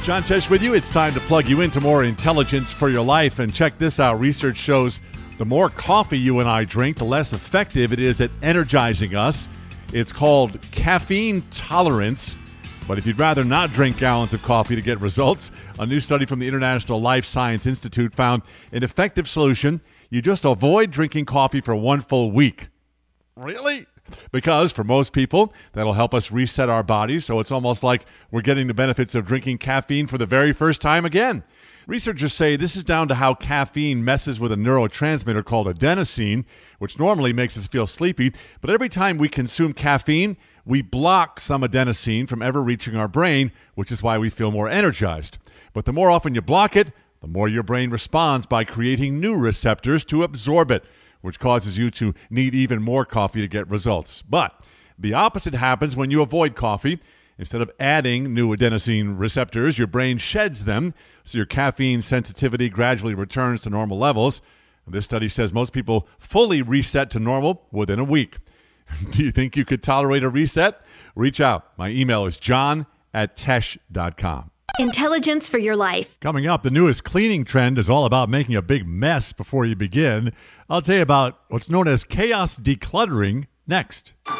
John Tesh with you. It's time to plug you into more intelligence for your life. And check this out. Research shows the more coffee you and I drink, the less effective it is at energizing us. It's called caffeine tolerance. But if you'd rather not drink gallons of coffee to get results, a new study from the International Life Science Institute found an effective solution. You just avoid drinking coffee for 1 full week. Really? Because for most people, that'll help us reset our bodies, so it's almost like we're getting the benefits of drinking caffeine for the very first time again. Researchers say this is down to how caffeine messes with a neurotransmitter called adenosine, which normally makes us feel sleepy, but every time we consume caffeine, we block some adenosine from ever reaching our brain, which is why we feel more energized. But the more often you block it, the more your brain responds by creating new receptors to absorb it, which causes you to need even more coffee to get results. But the opposite happens when you avoid coffee. Instead of adding new adenosine receptors, your brain sheds them, so your caffeine sensitivity gradually returns to normal levels. This study says most people fully reset to normal within a week. Do you think you could tolerate a reset? Reach out. My email is john@tesh.com. Intelligence for your life. Coming up, the newest cleaning trend is all about making a big mess before you begin. I'll tell you about what's known as chaos decluttering next.